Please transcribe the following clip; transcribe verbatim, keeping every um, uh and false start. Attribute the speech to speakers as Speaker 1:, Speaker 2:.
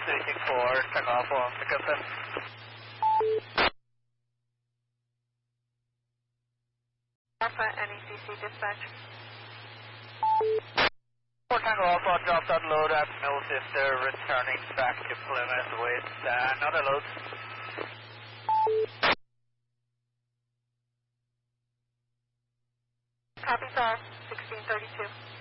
Speaker 1: three six four, takeoff off on Mickelson.
Speaker 2: Alpha N E C C dispatch.
Speaker 1: four Tango Alpha, dropped out load at Mill Sister, returning back to Plymouth with uh, another load.
Speaker 2: Copy, sir. sixteen thirty-two.